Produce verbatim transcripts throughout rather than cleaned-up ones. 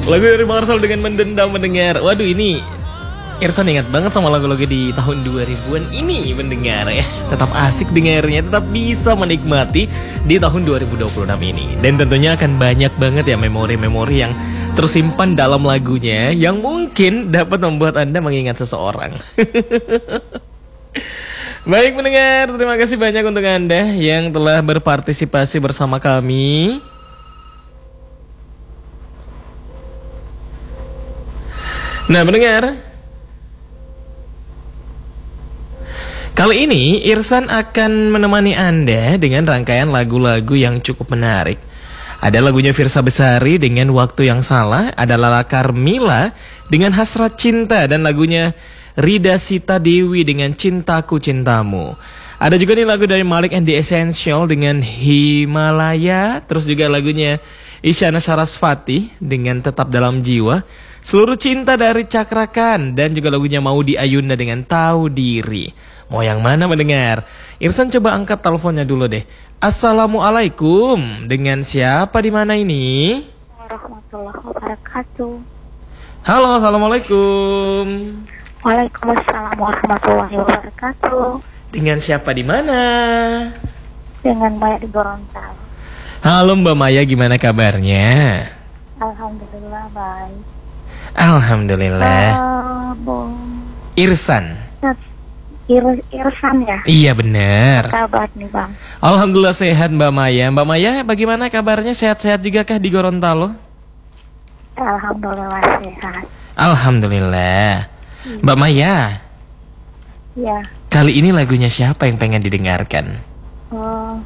Lagu dari Marcel dengan Mendendam mendengar. Waduh, ini Irsan ingat banget sama lagu-lagu di tahun dua ribuan ini mendengar ya. Tetap asik dengarnya, tetap bisa menikmati di tahun dua ribu dua puluh enam ini. Dan tentunya akan banyak banget ya memori-memori yang tersimpan dalam lagunya yang mungkin dapat membuat Anda mengingat seseorang. Baik mendengar, terima kasih banyak untuk Anda yang telah berpartisipasi bersama kami. Nah mendengar, kali ini Irsan akan menemani Anda dengan rangkaian lagu-lagu yang cukup menarik. Ada lagunya Firsa Besari dengan Waktu Yang Salah, ada Lala Karmila dengan Hasrat Cinta, dan lagunya Rida Sita Dewi dengan Cintaku Cintamu. Ada juga nih lagu dari Malik and the Essential dengan Himalaya. Terus juga lagunya Isyana Sarasvati dengan Tetap Dalam Jiwa, Seluruh Cinta dari Cakrakan, dan juga lagunya Maudi Ayunda dengan Tahu Diri. Mau yang mana mendengar? Irsan coba angkat teleponnya dulu deh. Assalamualaikum, dengan siapa di mana ini? Warahmatullahi wabarakatuh. Halo, assalamualaikum. Waalaikumsalam warahmatullahi wabarakatuh. Dengan siapa di mana? Dengan Maya di Gorontalo. Halo Mbak Maya, gimana kabarnya? Alhamdulillah baik. Alhamdulillah. Uh, Bu. Irsan. Ir Irsan ya? Iya benar. Kabar nih Bang. Alhamdulillah sehat Mbak Maya. Mbak Maya bagaimana kabarnya? Sehat-sehat juga kah di Gorontalo? Alhamdulillah sehat. Alhamdulillah. Hmm. Mbak Maya. Ya. Kali ini lagunya siapa yang pengen didengarkan? Oh,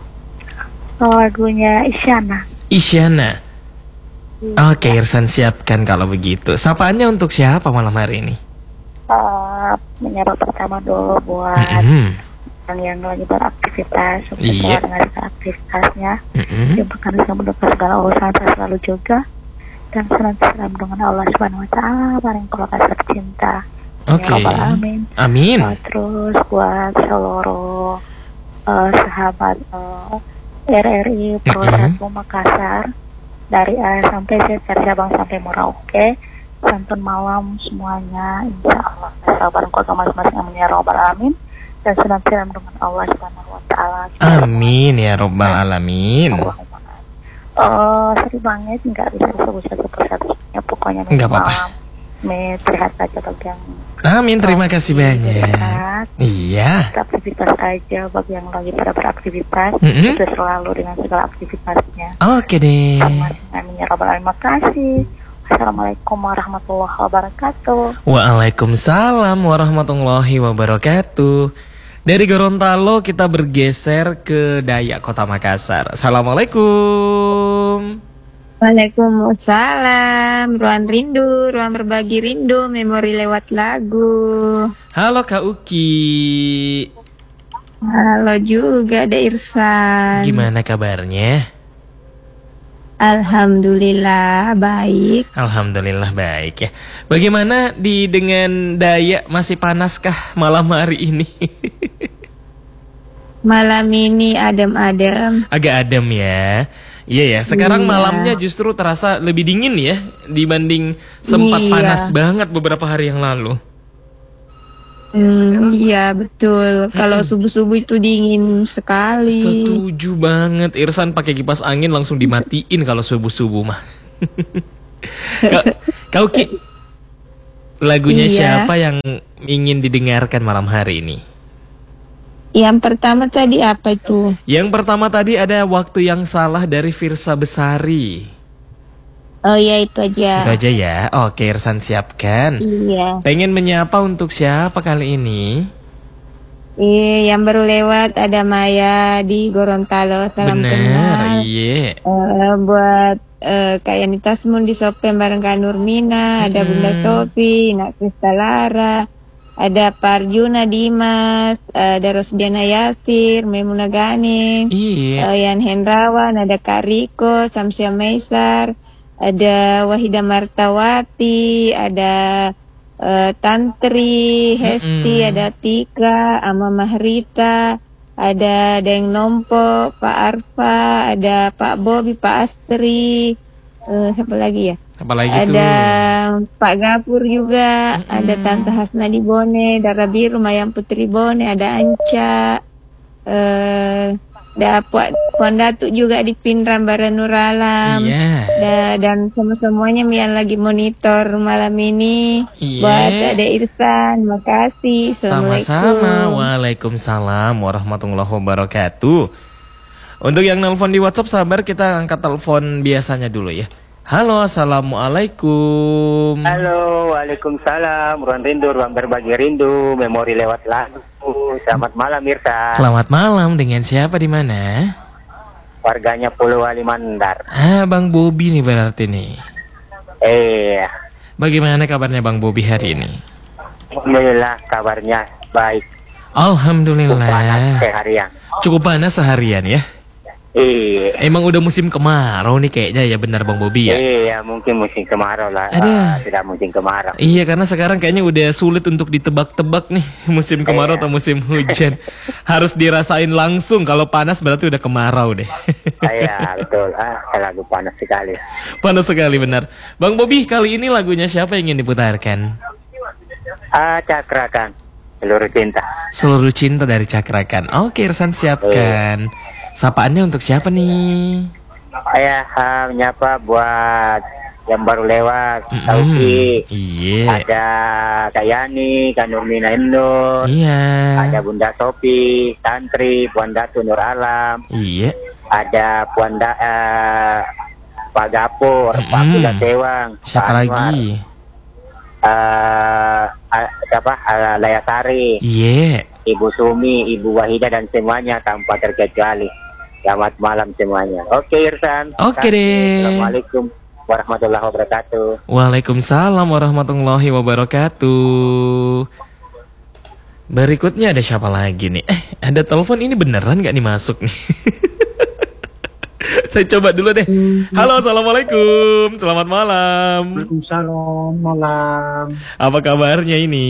lagunya Isyana. Isyana. Ya. Oke, Irsan siapkan kalau begitu. Sapaannya untuk siapa malam hari ini? Uh, menyapa pertama dulu buat mm-hmm. yang yang lagi beraktivitas, sukses iya. dengan aktivitasnya. Mm-hmm. Terima kasih bisa mendengar segala urusan selalu juga, dan senantiasa dengan Allah Subhanahu Wa Taala paling kalau kasih cinta. Oke. Okay. Ya, amin. Amin. Uh, terus buat seluruh uh, sahabat uh, R R I Pro satu mm-hmm. Makassar, dari A sampai Z, dari Sabang sampai Merauke, santun malam semuanya, insya Allah sabar kota masing-masing, amin ya robbal alamin, dan senantiasa dengan Allah Subhanahu Wa Taala. Amin ya robbal alamin. Oh, sedih banget, nggak bisa disebut satu persatunya, pokoknya nggak apa-apa. Met sehat aja bagi yang. Amin, terima kasih banyak. Sehat. Iya. Aktivitas aja bagi yang lagi pada beraktivitas, mm-hmm. itu selalu dengan segala aktivitasnya. Oke deh. Amin ya robbal alamin. Makasih. Assalamualaikum warahmatullahi wabarakatuh. Waalaikumsalam warahmatullahi wabarakatuh. Dari Gorontalo kita bergeser ke Dayak Kota Makassar. Assalamualaikum. Waalaikumsalam. Ruang rindu, ruang berbagi rindu, memori lewat lagu. Halo Kak Uki. Halo juga ada Irsan. Gimana kabarnya? Alhamdulillah baik. Alhamdulillah baik ya. Bagaimana di dengan Dayak, masih panaskah malam hari ini? Malam ini adem-adem. Agak adem ya. Iya ya, sekarang iya. Malamnya justru terasa lebih dingin ya dibanding sempat iya. panas banget beberapa hari yang lalu. Hmm, iya betul. Kalau subuh-subuh itu dingin sekali. Setuju banget. Irsan pakai kipas angin langsung dimatiin kalau subuh-subuh mah. Kau Ki, lagunya iya. siapa yang ingin didengarkan malam hari ini? Yang pertama tadi apa itu? Yang pertama tadi ada Waktu Yang Salah dari Firsa Besari. Oh ya itu aja. Itu aja ya. Oke, Irsan siapkan. Iya. Pengen menyapa untuk siapa kali ini? Iya, yang baru lewat ada Maya di Gorontalo. Salam Bener, kenal. Iya. Uh, buat uh, Kak Yanita Semun di Sopen bareng Kak Nurmina. Hmm. Ada Bunda Sofi, Nak Kristalara. Ada Parjuna Dimas, ada Rosdiana Yasir, Memuna Ganim, iya. uh, Yan Hendrawan, ada Kak Riko, Samsia Meisar, ada Wahida Martawati, ada uh, Tantri, Hesti, mm-hmm. ada Tika, Ama Mahrita, ada Deng Nompo, Pak Arfa, ada Pak Bobi, Pak Astri, uh, siapa lagi ya? Apalagi ada tuh? Pak Gapur juga, Mm-mm. ada Tante Hasnadi Bone, Dara Biru, Mayang Putri Bone, ada Anca, eh, ada Puan Puan Datuk juga di Pinram Baranur Alam. Iya. Da- dan semua-semuanya yang lagi monitor malam ini. Iya. Buat ada Irfan, makasih. Sama-sama. Assalamualaikum. Waalaikumsalam warahmatullahi wabarakatuh. Untuk yang nelpon di WhatsApp sabar, kita angkat telepon biasanya dulu ya. Halo, assalamualaikum. Halo, waalaikumsalam. Ruang rindu, ruang berbagi rindu, memori lewat lagu. Selamat malam, Mirta. Selamat malam, dengan siapa di mana? Warganya Pulau Wali Mandar. Ah, Bang Bobi nih berarti nih. Eh, Bagaimana kabarnya Bang Bobi hari ini? alhamdulillah kabarnya baik. Alhamdulillah. Panas seharian. Cukup panas seharian ya. Iya. Emang udah musim kemarau nih kayaknya ya, benar Bang Bobi ya? Iya, mungkin musim kemarau lah. Ada. Ah, tidak musim kemarau. Iya, karena sekarang kayaknya udah sulit untuk ditebak-tebak nih musim kemarau Iya. atau musim hujan. Harus dirasain langsung. Kalau panas berarti udah kemarau deh. Iya, betul. Ah, lagu panas sekali. Panas sekali benar. Bang Bobi, kali ini lagunya siapa yang ingin diputarkan? Ah, cakrakan seluruh cinta. Seluruh Cinta dari Cakrakan. Oke, Irsan siapkan. Sapaannya untuk siapa nih? Ayah, ah, menyapa buat yang baru lewat. Mm-mm. Taufi. Iya. Ada Kak Yani, Kak Nurmina Nur, Iya. ada Bunda Sopi, Tantri, Puan Datu Nur Alam, Iya. ada Puan da, eh, Pak Gapur, Pak Mm-mm. Kuda Sewang, Siapa Pak Anwar, lagi? eh, ah, siapa? Ah, Layasari, Iya. Ibu Sumi, Ibu Wahida dan semuanya tanpa terkecuali. Selamat malam semuanya. Oke, Irsan. Oke deh. Assalamualaikum warahmatullahi wabarakatuh. Waalaikumsalam warahmatullahi wabarakatuh. Berikutnya ada siapa lagi nih? Eh, ada telepon ini beneran gak nih masuk nih? Saya coba dulu deh. Halo, assalamualaikum. Selamat malam. Waalaikumsalam, malam. Apa kabarnya ini?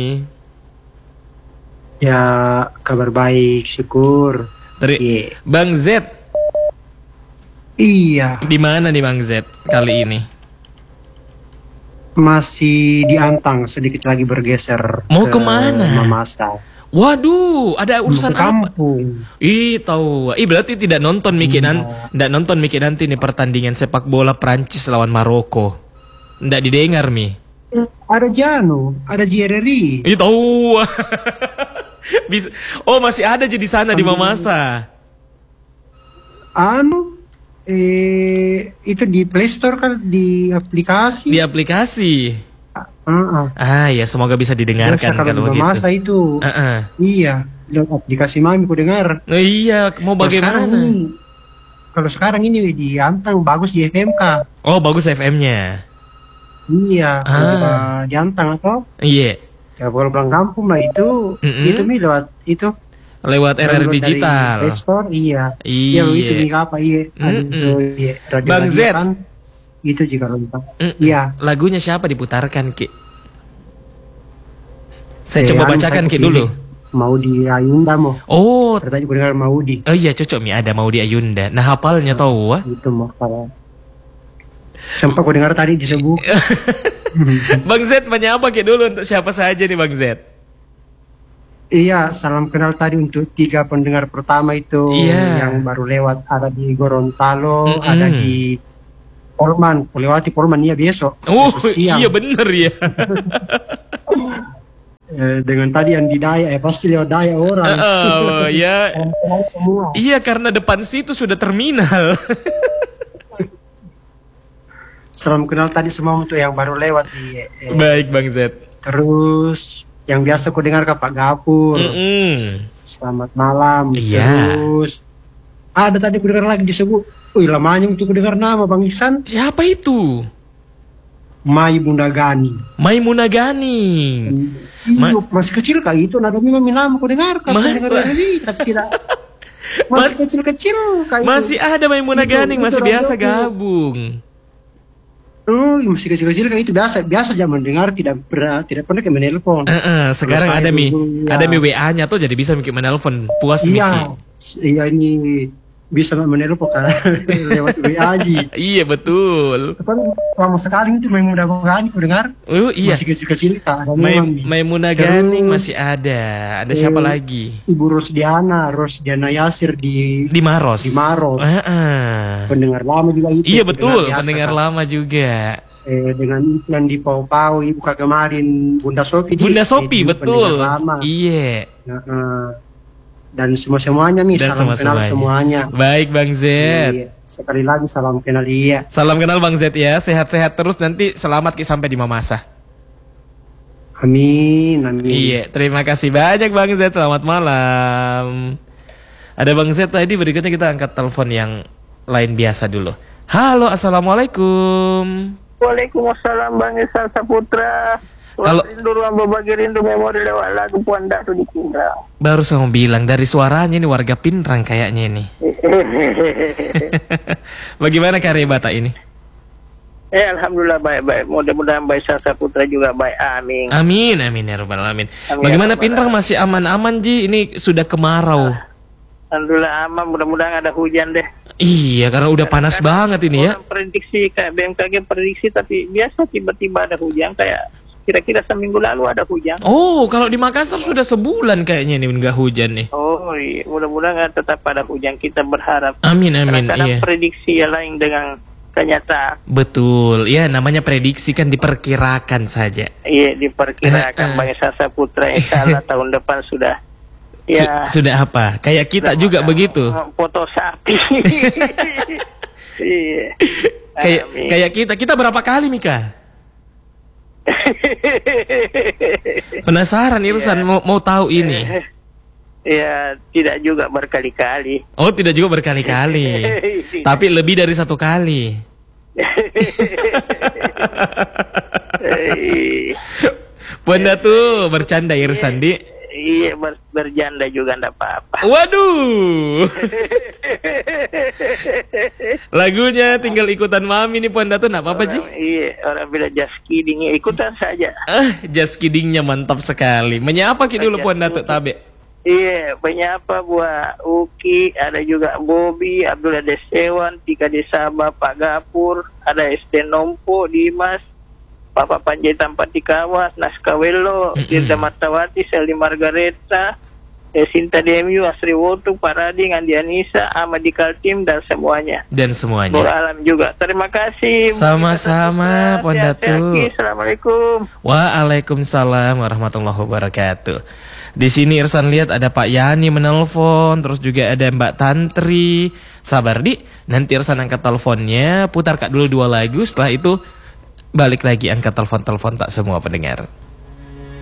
Ya, kabar baik, syukur. Dari Iya. Bang Z. Iya, Di mana nih Bang Z kali ini? masih diantang, sedikit lagi bergeser. Mau kemana? Mamasa. Waduh, ada Mau urusan ke apa? kampung. Ih, tahu. Ih, berarti tidak nonton Miki nan, tidak nonton Miki nanti nih pertandingan sepak bola Prancis lawan Maroko. Ndak didengar Mi. Eh, Ada Jano, ada J R R I. Ih, tahu. Bisa. Oh, masih ada aja di sana di Mamasa. Anu, eh, itu di Play Store kan, di aplikasi. Di aplikasi. Heeh. Ah, ya semoga bisa didengarkan Biasa kalau kalau di Mamasa begitu. itu. Heeh. Iya, lewat aplikasi Mami ku dengar. Oh, iya, mau Kalau sekarang bagaimana? ini, kalau sekarang ini diantang bagus di F M K. Oh, bagus F M-nya. Iya, kalau Ah. kita diantang atau Iya, ya kalau pulang kampung lah itu, Mm-mm. itu mi lewat itu. lewat R R download digital. dari Play Store, iya. Iya. Iya, itu mi apa iya. Ada Mm-mm. itu, iya. Radio Bang radio Z. kan, itu juga lupa. Mm-mm. Iya. Lagunya siapa diputarkan, Ki? Saya Eh, coba anu, bacakan saya Ki pilih. dulu. Mau di Ayunda mau. Oh, Ternyata aku dengar mau di. oh iya cocok Mi, ada mau di Ayunda. Nah, hafalnya tahu wah. Itu mau kalau. Sempat aku dengar tadi disebut. Bang Z menyapa Ki dulu untuk siapa saja nih Bang Z? Iya, salam kenal tadi untuk tiga pendengar pertama itu Iya. yang baru lewat, ada di Gorontalo, Mm-mm. ada di Polman, lewati Polman iya besok. Oh, besok siang. iya bener ya. Eh, dengan tadi yang di Daya, eh pasti lewat Daya orang. Oh, ya. Salam kenal semua. Iya, karena depan situ sudah terminal. Salam kenal tadi semua untuk yang baru lewat di. Eh, Baik Bang Z. terus yang biasa ku dengar ke Pak Gapur. Mm-mm. Selamat malam. Iya. Terus ada tadi ku dengar lagi disebut. Wih, lamanya untuk ku dengar nama Bang Iksan. Siapa itu? Mai Bunda Gani. Maimunah Gani. Iya, masih kecil kayak itu. Nada memang nama ku dengar. Kan Masa? dengar ini, tapi tidak. Mas- Masih kecil-kecil kayak Masih itu. ada Maimunah Itu, Gani, itu masih radio biasa ku. gabung. Oh, masih kecil-kecil kayak itu biasa. Biasa zaman dengar tidak pernah tidak pernah ke menelpon. Eh, eh, sekarang Terus ada saya Mi, dulu, ya. ada Mi W A-nya tuh jadi bisa Miki menelpon. Puas Miki. Iya, s- iya ini bisa menelpon kan lewat W A Ji. Iya betul. Tapi lama sekali itu Maimunah Gani aku dengar. Oh iya. Masih kecil-kecil tak ada Mai, memang. Maimunah Terus, Ganing masih ada. Ada siapa eh, lagi? Ibu Rosdiana, Rosdiana Yasir di Di Maros. Di Maros. Ah, ah. Pendengar lama juga itu. Iya betul, biasa, pendengar kan. lama juga. Eh, dengan iklan di Pau-Pau Ibu Kak kemarin Bunda Sopi di Bunda Sopi eh, betul. pendengar lama. Iya. Nah, eh, dan semua semuanya nih Dan salam semua kenal semuanya. semuanya. Baik Bang Z. Iya, sekali lagi salam kenal iya. Salam kenal Bang Z ya. Sehat-sehat terus, nanti selamat Ki sampai di Mamasa. Amin, amin. Iya, terima kasih banyak Bang Z. Selamat malam. Ada Bang Z tadi, berikutnya kita angkat telepon yang lain biasa dulu. Halo, assalamualaikum. Waalaikumsalam Bang Ihsan Saputra. Kalau- Rindu ruang berbagi rindu memori lewat lagu Puan Datu di Pindrang. Baru saya mau bilang, dari suaranya ini warga Pindrang kayaknya ini. Bagaimana karya Bata ini? Eh Alhamdulillah baik-baik. Mudah-mudahan Bang Ihsan Saputra juga baik. Amin. Amin, amin ya rabbal alamin. Amin, Bagaimana ya rabbal Pindrang masih aman-aman Ji? Ini sudah kemarau. Alhamdulillah aman. Mudah-mudahan ada hujan deh. Iya, karena udah panas banget ini ya. Orang prediksi kayak B M K G prediksi, tapi biasa tiba-tiba ada hujan, kayak kira-kira seminggu lalu ada hujan. Oh, kalau di Makassar sudah sebulan kayaknya nih nggak hujan nih. Oh iya, mudah-mudahan tetap ada hujan, kita berharap. Amin, amin, Kadang-kadang iya. prediksi yang lain dengan kenyataan. Betul, ya namanya prediksi kan diperkirakan saja. Iya, diperkirakan Eh, eh. Bang Ihsan Saputra insya Allah tahun depan sudah Su- ya sudah apa? Kayak kita juga begitu. foto sapi. Iya. Kayak Amin. kayak kita, kita berapa kali Mika? Penasaran Irsan mau mau tahu ini. Ya, tidak juga berkali-kali. Oh, tidak juga berkali-kali. Tapi lebih dari satu kali. Eh, Puan Datu bercanda Irsan di. Iya, ber- berjanda juga enggak apa-apa. Waduh. Lagunya tinggal ikutan mami nih Puan Datu, enggak apa-apa Ji? Orang- Iya, orang bilang just kidding, ya, ikutan saja. Ah, just kiddingnya mantap sekali. Menyapa ki dulu Puan Datu Tabe. Iya, penyapa buat Uki, ada juga Bobby, Abdullah Desewan, Tika Desaba, Pak Gapur, ada S T Nompo, Dimas, Papa Panjaitan Patikawas, Naskawelo, Dirda Martawati, Seldi Margareta, eh, Sinta Demiu, Asri Wotu, Pak Rading, Andi Anissa, Ahmad Kaltim, dan semuanya. Dan Bro semuanya. Alam juga. Terima kasih. Sama-sama, Puan Sehat-sehat, Datu. Ki. Assalamualaikum. Waalaikumsalam warahmatullahi wabarakatuh. Di sini Irsan lihat ada Pak Yani menelpon, terus juga ada Mbak Tantri. Sabar Di, nanti Irsan angkat teleponnya, putar Kak dulu dua lagu, setelah itu balik lagi angkat telepon-telepon tak semua pendengar.